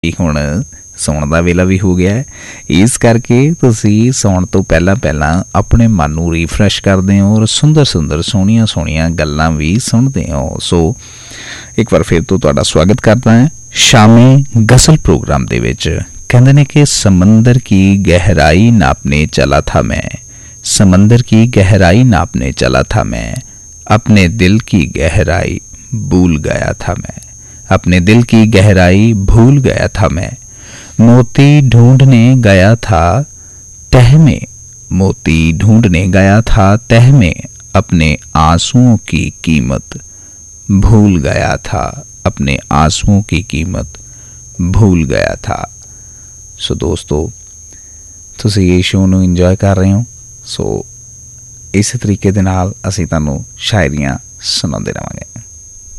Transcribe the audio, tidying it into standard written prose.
ਹੁਣ ਸੌਣ ਦਾ ਵੇਲਾ ਵੀ ਹੋ ਗਿਆ ਹੈ, ਇਸ ਕਰਕੇ ਤੁਸੀਂ ਸੌਣ ਤੋਂ ਪਹਿਲਾਂ ਆਪਣੇ ਮਨ ਨੂੰ ਰੀਫਰੈਸ਼ ਕਰਦੇ ਹੋ ਔਰ ਸੁੰਦਰ ਸੋਹਣੀਆਂ ਗੱਲਾਂ ਵੀ ਸੁਣਦੇ ਹੋ। ਸੋ ਇੱਕ ਵਾਰ ਫਿਰ ਤੋਂ ਤੁਹਾਡਾ ਸਵਾਗਤ ਕਰਦਾ ਹੈ ਸ਼ਾਮੀ ਗਜ਼ਲ ਪ੍ਰੋਗਰਾਮ ਦੇ ਵਿੱਚ। ਕਹਿੰਦੇ ਨੇ ਕਿ समंदर की गहराई नापने चला था मैं, समंदर की गहराई नापने चला था मैं, अपने दिल की गहराई भूल गया था मैं, अपने दिल की गहराई भूल गया था मैं, मोती ढूंढने गया था तह में, मोती ढूंढने गया था तह में, अपने आंसुओं की कीमत भूल गया था, अपने आंसुओं की कीमत भूल गया था। सो दोस्तों ਤੁਸੀਂ ਇਹ ਸ਼ੋਅ ਨੂੰ ਇੰਜੋਏ ਕਰ ਰਹੇ ਹੋ। ਸੋ ਇਸੇ ਤਰੀਕੇ ਦੇ ਨਾਲ ਅਸੀਂ ਤੁਹਾਨੂੰ ਸ਼ਾਇਰੀਆਂ ਸੁਣਾਉਂਦੇ ਰਹਾਂਗੇ।